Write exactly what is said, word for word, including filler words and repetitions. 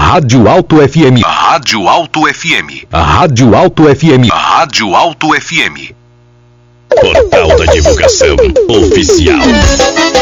Rádio Alto F M. Rádio Alto F M. Rádio Alto F M. Rádio Alto F M. Portal da Divulgação Oficial.